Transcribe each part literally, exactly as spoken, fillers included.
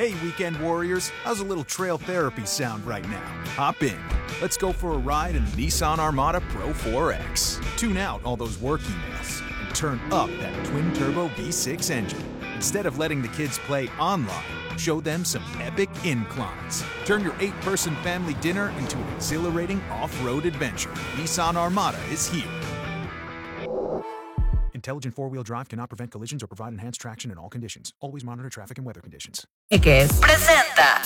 Hey, weekend warriors, how's a little trail therapy sound right now? Hop in. Let's go for a ride in the Nissan Armada Pro four X. Tune out all those work emails and turn up that twin-turbo V six engine. Instead of letting the kids play online, show them some epic inclines. Turn your eight-person family dinner into an exhilarating off-road adventure. Nissan Armada is here. Intelligent four-wheel drive cannot prevent collisions or provide enhanced traction in all conditions. Always monitor traffic and weather conditions. ¿Qué es? Presenta.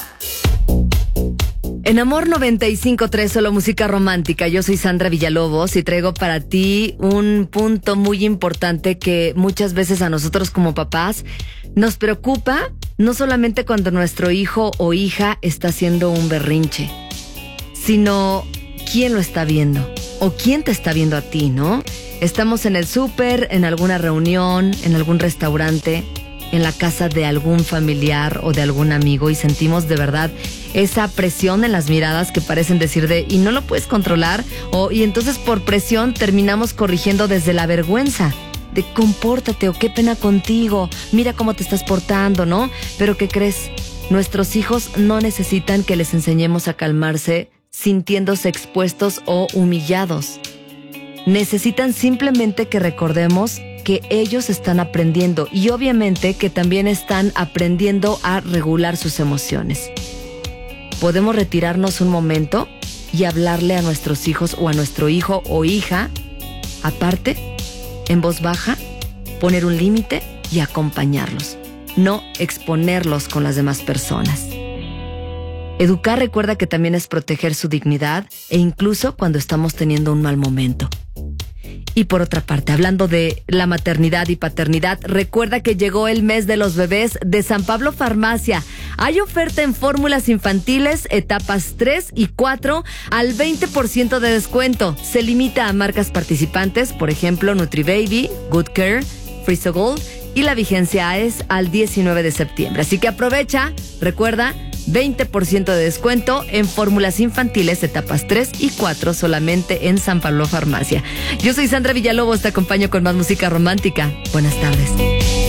En Amor noventa y cinco punto tres, solo música romántica. Yo soy Sandra Villalobos y traigo para ti un punto muy importante que muchas veces a nosotros como papás nos preocupa, no solamente cuando nuestro hijo o hija está haciendo un berrinche, sino quién lo está viendo o quién te está viendo a ti, ¿no? Estamos en el súper, en alguna reunión, en algún restaurante, en la casa de algún familiar o de algún amigo y sentimos de verdad esa presión en las miradas que parecen decir de y no lo puedes controlar o y entonces por presión terminamos corrigiendo desde la vergüenza de compórtate o qué pena contigo, mira cómo te estás portando, ¿no? Pero ¿qué crees? Nuestros hijos no necesitan que les enseñemos a calmarse sintiéndose expuestos o humillados. Necesitan simplemente que recordemos que ellos están aprendiendo y obviamente que también están aprendiendo a regular sus emociones. Podemos retirarnos un momento y hablarle a nuestros hijos o a nuestro hijo o hija, aparte, en voz baja, poner un límite y acompañarlos, no exponerlos con las demás personas. Educar, recuerda que también es proteger su dignidad e incluso cuando estamos teniendo un mal momento. Y por otra parte, hablando de la maternidad y paternidad, recuerda que llegó el mes de los bebés de San Pablo Farmacia. Hay oferta en fórmulas infantiles, etapas tres y cuatro al veinte por ciento de descuento. Se limita a marcas participantes, por ejemplo, NutriBaby, Good Care, Frisogold, y la vigencia es al diecinueve de septiembre. Así que aprovecha, recuerda, veinte por ciento de descuento en fórmulas infantiles, etapas tres y cuatro, solamente en San Pablo Farmacia. Yo soy Sandra Villalobos, te acompaño con más música romántica. Buenas tardes.